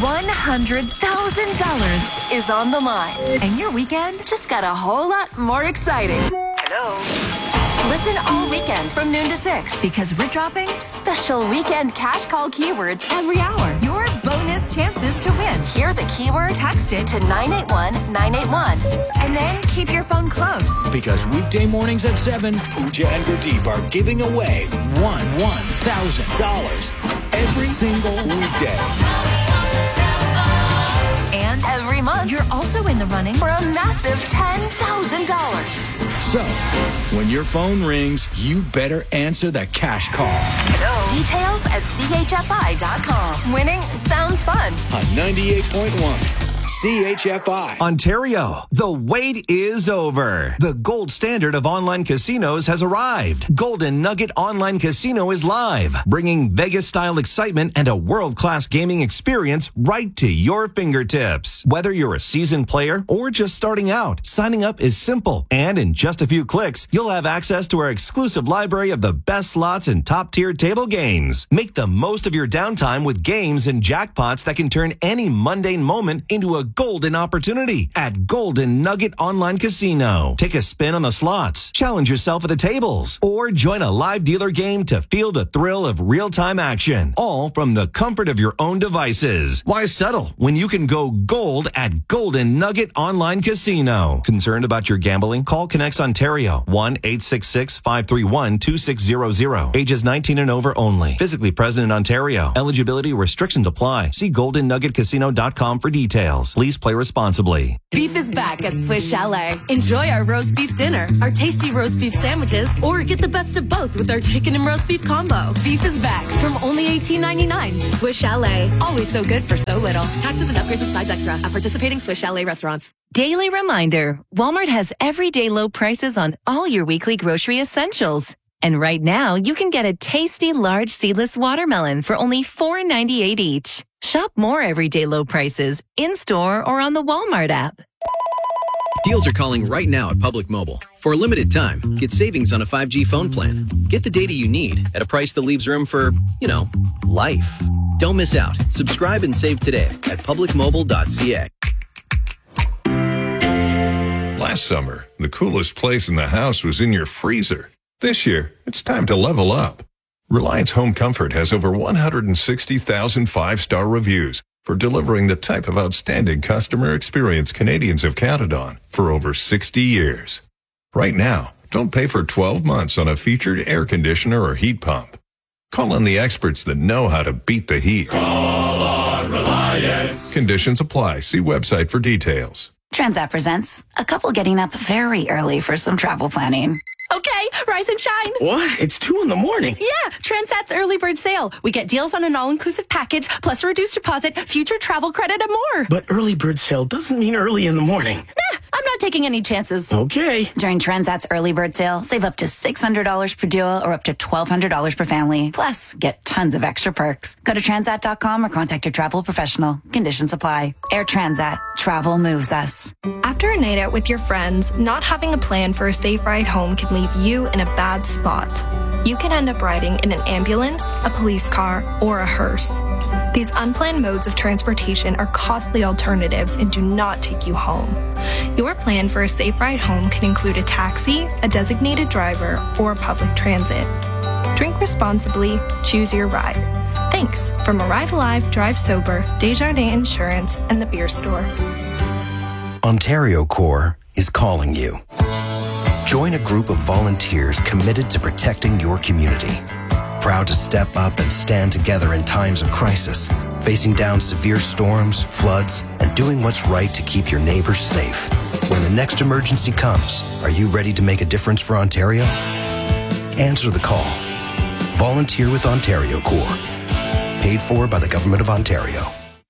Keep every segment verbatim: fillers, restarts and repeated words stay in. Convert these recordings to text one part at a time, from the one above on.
one hundred thousand dollars is on the line. And your weekend just got a whole lot more exciting. Hello? Listen all weekend from noon to six because we're dropping special weekend cash call keywords every hour. Your bonus chances to win. Hear the keyword, text it to nine eight one nine eight one. And then keep your phone close. Because weekday mornings at seven, Pooja and Gurdeep are giving away one thousand dollars every single weekday. And every month, you're also in the running for a massive ten thousand dollars. So, when your phone rings, you better answer the cash call. Hello. Details at C H F I dot com. Winning sounds fun. On ninety-eight point one. C H F I. Ontario, the wait is over. The gold standard of online casinos has arrived. Golden Nugget Online Casino is live, bringing Vegas-style excitement and a world-class gaming experience right to your fingertips. Whether you're a seasoned player or just starting out, signing up is simple. And in just a few clicks, you'll have access to our exclusive library of the best slots and top-tier table games. Make the most of your downtime with games and jackpots that can turn any mundane moment into a golden opportunity at Golden Nugget Online Casino. Take a spin on the slots, challenge yourself at the tables, or join a live dealer game to feel the thrill of real-time action, all from the comfort of your own devices. Why settle when you can go gold at Golden Nugget Online Casino? Concerned about your gambling? Call Connects Ontario, one eight six six, five three one, two six zero zero. Ages nineteen and over only. Physically present in Ontario. Eligibility restrictions apply. See golden nugget casino dot com for details. Please play responsibly. Beef is back at Swiss Chalet. Enjoy our roast beef dinner, our tasty roast beef sandwiches, or get the best of both with our chicken and roast beef combo. Beef is back from only eighteen ninety-nine. Swiss Chalet. Always so good for so little. Taxes and upgrades of sides extra at participating Swiss Chalet restaurants. Daily reminder, Walmart has everyday low prices on all your weekly grocery essentials. And right now, you can get a tasty large seedless watermelon for only four ninety-eight each. Shop more everyday low prices in-store or on the Walmart app. Deals are calling right now at Public Mobile. For a limited time, get savings on a five G phone plan. Get the data you need at a price that leaves room for, you know, life. Don't miss out. Subscribe and save today at public mobile dot c a. Last summer, the coolest place in the house was in your freezer. This year, it's time to level up. Reliance Home Comfort has over one hundred sixty thousand five-star reviews for delivering the type of outstanding customer experience Canadians have counted on for over sixty years. Right now, don't pay for twelve months on a featured air conditioner or heat pump. Call on the experts that know how to beat the heat. Call on Reliance. Conditions apply. See website for details. Transat presents a couple getting up very early for some travel planning. Okay, rise and shine. What? It's two in the morning. Yeah, Transat's early bird sale. We get deals on an all-inclusive package, plus a reduced deposit, future travel credit, and more. But early bird sale doesn't mean early in the morning. Nah, I'm not taking any chances. Okay. During Transat's early bird sale, save up to six hundred dollars per duo or up to twelve hundred dollars per family. Plus, get tons of extra perks. Go to transat dot com or contact your travel professional. Conditions apply. Air Transat. Travel moves us. After a night out with your friends, not having a plan for a safe ride home can leave you in a bad spot. You can end up riding in an ambulance, a police car, or a hearse. These unplanned modes of transportation are costly alternatives and do not take you home. Your plan for a safe ride home can include a taxi, a designated driver, or public transit. Drink responsibly, choose your ride. Thanks from Arrive Alive, Drive Sober, Desjardins Insurance, and the Beer Store. Ontario Corps is calling you. Join a group of volunteers committed to protecting your community. Proud to step up and stand together in times of crisis, facing down severe storms, floods, and doing what's right to keep your neighbors safe. When the next emergency comes, are you ready to make a difference for Ontario? Answer the call. Volunteer with Ontario Corps. Paid for by the Government of Ontario.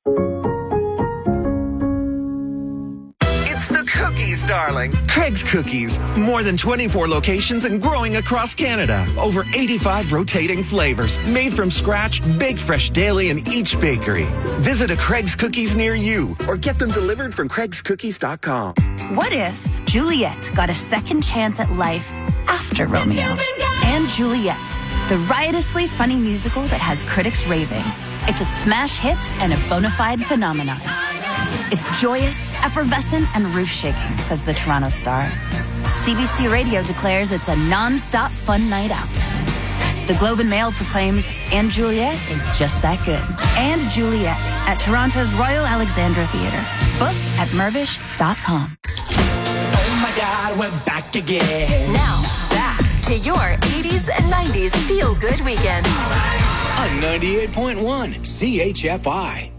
It's the cookies, darling. Craig's Cookies. More than twenty-four locations and growing across Canada. Over eighty-five rotating flavors. Made from scratch, baked fresh daily in each bakery. Visit a Craig's Cookies near you or get them delivered from craigs cookies dot com. What if Juliet got a second chance at life after Romeo? And Juliet, the riotously funny musical that has critics raving. It's a smash hit and a bona fide phenomenon. It's joyous, effervescent, and roof-shaking, says the Toronto Star. C B C Radio declares it's a non-stop fun night out. The Globe and Mail proclaims And Juliet is just that good. And Juliet at Toronto's Royal Alexandra Theatre. Book at mervish dot com. Oh my God, we're back again. Now, back to your eighties and nineties feel-good weekend. On ninety-eight point one C H F I.